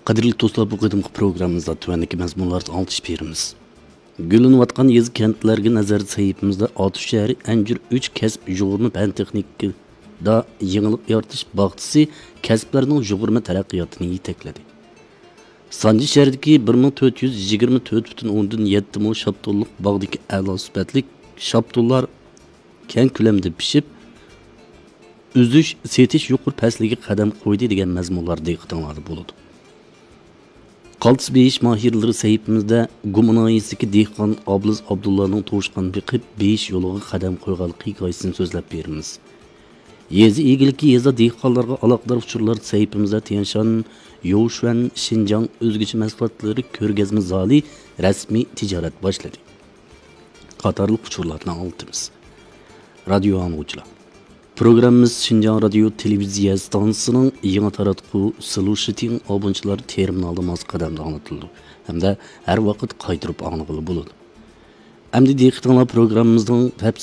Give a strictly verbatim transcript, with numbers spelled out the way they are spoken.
Qadrli do'stlar, bu qadimgi programmamizda tuvandagi mazmunlarni oltish beramiz. Gülünüvatqan yezi kentlarga nazar sayıpımızda Atış şəhəri Əncür üç kəsb jugurma fən texnikada yenilik yaratish baxtısı kəsblərinin jugurma taraqqiyotini yetaklədi. Sancı şəhərdəki bir ming to'rt yuz yigirma to'rt butun o'ndan yetti ming şaptolluq bağdaki a'lo sifatlik şaptollar keng ko'lamda pishib, uzish, setish yuqur pasliga qadam qo'ydi degan mazmunlar diqqatingizda bo'ladi. Qaltis beyiş mahirleri sayıpımızda Gumunayisiki dehqon Abliz Abdullah'nın to'shqan biqib beyiş yoluga qadam qo'yganligi hikoyasini so'zlab beramiz. Yezi egiliki yeza dehqonlarga aloqador uchurlar sayıpımızda Tianshan, Yoshvan, Xinjiang o'zgacha mahsulotlari ko'rgazma zali rasmiy tijorat boshladi. Qatorli uchurlarni oltimiz. Radio angluvchilar. Programımız Şinjan Radyo Televiziya stansiyasının yeni taratqu Solution abunchilar terminalida qadamda anlatıldı. Hem de her vakit qaytırıp anlıqlı buludu. Hem de diqqətinizə programımızın web